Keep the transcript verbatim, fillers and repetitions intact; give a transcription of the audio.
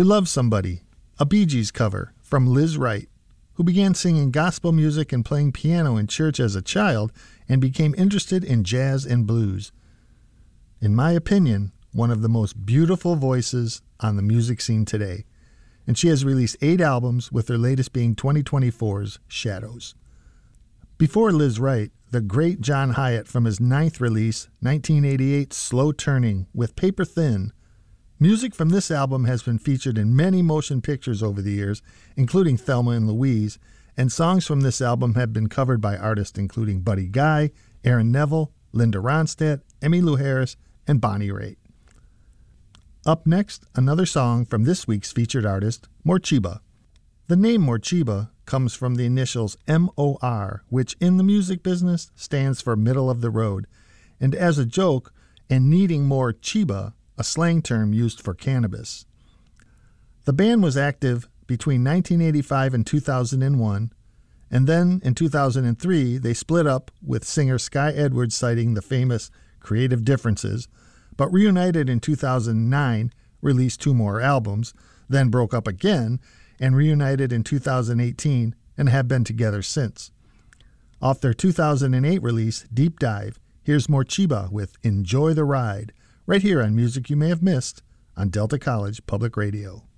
To Love Somebody, a Bee Gees cover from Liz Wright, who began singing gospel music and playing piano in church as a child and became interested in jazz and blues. In my opinion, one of the most beautiful voices on the music scene today. And she has released eight albums, with her latest being twenty twenty-four's Shadows. Before Liz Wright, the great John Hiatt from his ninth release, nineteen eighty-eight's Slow Turning with Paper Thin. Music from this album has been featured in many motion pictures over the years, including Thelma and Louise, and songs from this album have been covered by artists including Buddy Guy, Aaron Neville, Linda Ronstadt, Emmylou Harris, and Bonnie Raitt. Up next, another song from this week's featured artist, Morcheeba. The name Morcheeba comes from the initials M O R, which in the music business stands for middle of the road, and as a joke, and needing more chiba, a slang term used for cannabis. The band was active between nineteen eighty-five and two thousand one, and then in two thousand three they split up, with singer Sky Edwards citing the famous creative differences, but reunited in two thousand nine, released two more albums, then broke up again, and reunited in two thousand eighteen and have been together since. Off their two thousand eight release, Deep Dive, here's Morcheeba with Enjoy the Ride, right here on Music You May Have Missed on Delta College Public Radio.